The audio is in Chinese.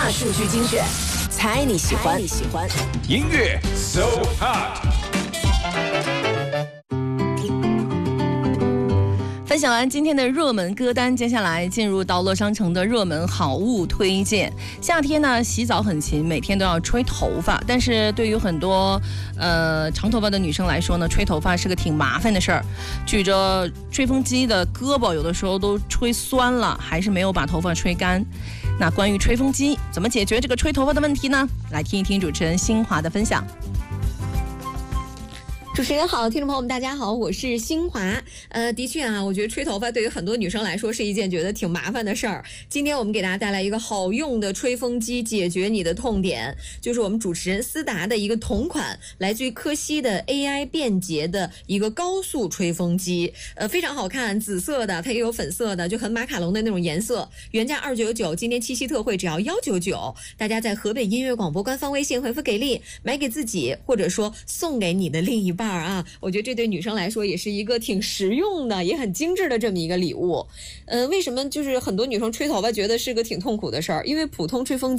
大数据精选，猜你喜欢。 音乐 So Hot。 分享完今天的热门歌单，接下来进入到乐商城的热门好物推荐。夏天呢，洗澡很勤，每天都要吹头发，但是对于很多长头发的女生来说呢，吹头发是个挺麻烦的事儿。举着吹风机的胳膊有的时候都吹酸了，还是没有把头发吹干。那关于吹风机怎么解决这个吹头发的问题呢？来听一听主持人新华的分享。 主持人好，听众朋友们大家好，我是新华。的确啊，我觉得吹头发对于很多女生来说是一件觉得挺麻烦的事儿。今天我们给大家带来一个好用的吹风机，解决你的痛点，就是我们主持人思达的一个同款，来自于科西的 AI 便捷的一个高速吹风机。非常好看，紫色的，它也有粉色的，就很马卡龙的那种颜色，原价299，今天七夕特惠只要199。大家在河北音乐广播官方微信回复给力，买给自己，或者说送给你的另一半啊，我觉得这对女生来说也是一个挺实用的，也很精致的这么一个礼物。为什么就是很多女生吹头发觉得是个挺痛苦的事儿？因为普通吹风机